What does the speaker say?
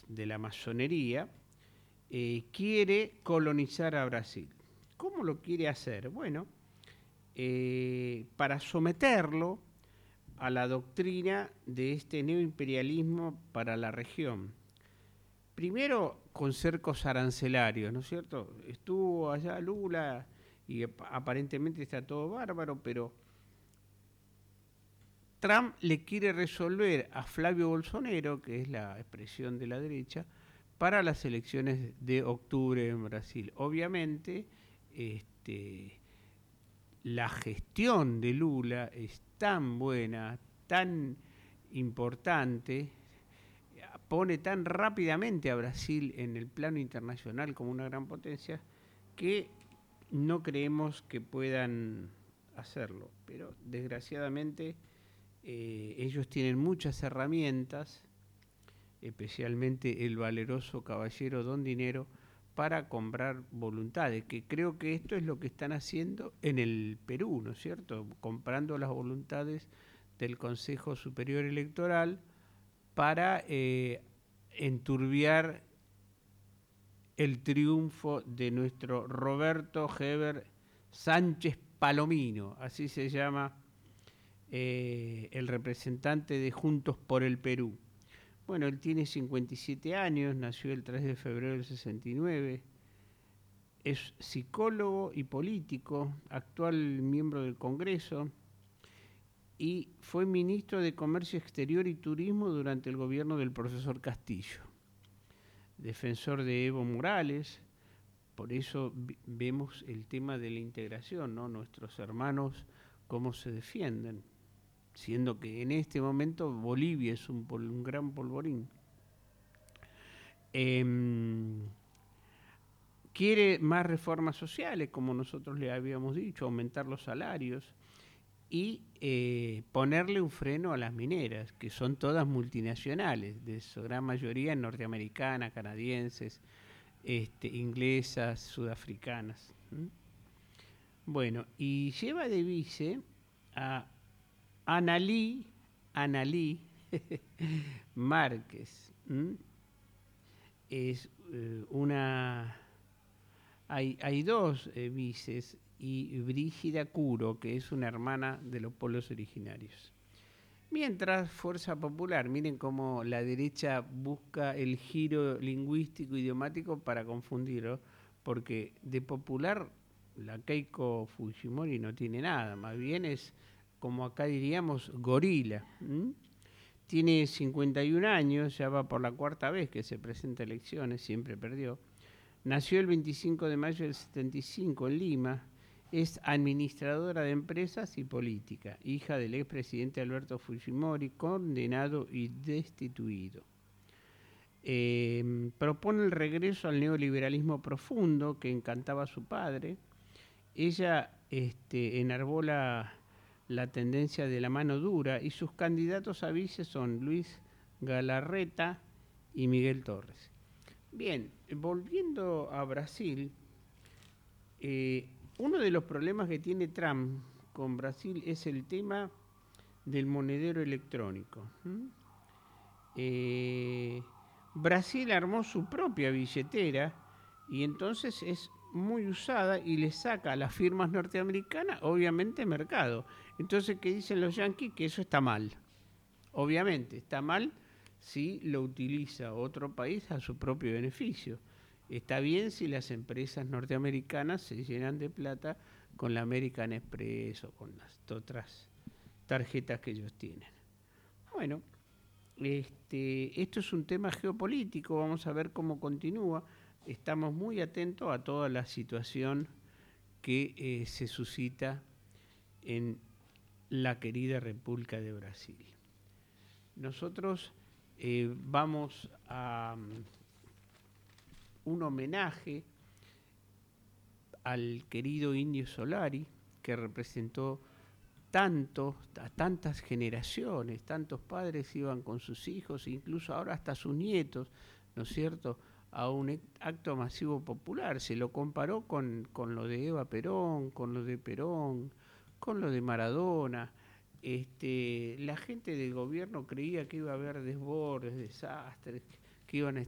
de la masonería, quiere colonizar a Brasil. ¿Cómo lo quiere hacer? Bueno, para someterlo a la doctrina de este neoimperialismo para la región. Primero con cercos arancelarios, ¿no es cierto? Estuvo allá Lula y aparentemente está todo bárbaro, pero Trump le quiere resolver a Flavio Bolsonaro, que es la expresión de la derecha, para las elecciones de octubre en Brasil. Obviamente, la gestión de Lula es tan buena, tan importante, pone tan rápidamente a Brasil en el plano internacional como una gran potencia, que no creemos que puedan hacerlo. Pero desgraciadamente ellos tienen muchas herramientas, especialmente el valeroso caballero Don Dinero, para comprar voluntades, que creo que esto es lo que están haciendo en el Perú, ¿no es cierto? Comprando las voluntades del Consejo Superior Electoral para enturbiar el triunfo de nuestro Roberto Heber Sánchez Palomino, así se llama el representante de Juntos por el Perú. Bueno, él tiene 57 años, nació el 3 de febrero del 69, es psicólogo y político, actual miembro del Congreso y fue ministro de Comercio Exterior y Turismo durante el gobierno del profesor Castillo. Defensor de Evo Morales, por eso vemos el tema de la integración, ¿no? Nuestros hermanos, cómo se defienden, siendo que en este momento Bolivia es un gran polvorín. Quiere más reformas sociales, como nosotros le habíamos dicho, aumentar los salarios y ponerle un freno a las mineras, que son todas multinacionales, de su gran mayoría norteamericanas, canadienses, inglesas, sudafricanas. Bueno, y lleva de vice a Analí Márquez. Es una... Hay dos vices y Brígida Curo, que es una hermana de los pueblos originarios. Mientras Fuerza Popular, miren cómo la derecha busca el giro lingüístico idiomático para confundirlo, porque de popular la Keiko Fujimori no tiene nada, más bien es, como acá diríamos, gorila. Tiene 51 años, ya va por la cuarta vez que se presenta a elecciones, siempre perdió. Nació el 25 de mayo del 75 en Lima, es administradora de empresas y política, hija del expresidente Alberto Fujimori, condenado y destituido. Propone el regreso al neoliberalismo profundo que encantaba a su padre. Ella enarbola la tendencia de la mano dura y sus candidatos a vice son Luis Galarreta y Miguel Torres. Bien, volviendo a Brasil, uno de los problemas que tiene Trump con Brasil es el tema del monedero electrónico. Brasil armó su propia billetera y entonces es muy usada y le saca a las firmas norteamericanas, obviamente, mercado. Entonces, ¿qué dicen los yanquis? Que eso está mal. Obviamente, está mal si lo utiliza otro país a su propio beneficio. Está bien si las empresas norteamericanas se llenan de plata con la American Express o con las otras tarjetas que ellos tienen. Bueno, esto es un tema geopolítico, vamos a ver cómo continúa. Estamos muy atentos a toda la situación que se suscita en la querida República de Brasil. Nosotros vamos a un homenaje al querido Indio Solari, que representó a tantas generaciones, tantos padres iban con sus hijos, incluso ahora hasta sus nietos, ¿no es cierto?, a un acto masivo popular. Se lo comparó con lo de Eva Perón, con lo de Perón, con lo de Maradona. La gente del gobierno creía que iba a haber desbordes, desastres, que iban a